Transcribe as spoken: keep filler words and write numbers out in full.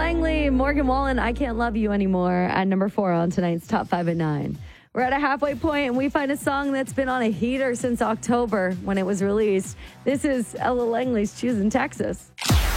Langley, Morgan Wallen, I Can't Love You Anymore at number four on tonight's Top five at nine. We're at a halfway point, and we find a song that's been on a heater since October when it was released. This is Ella Langley's Choosing Texas.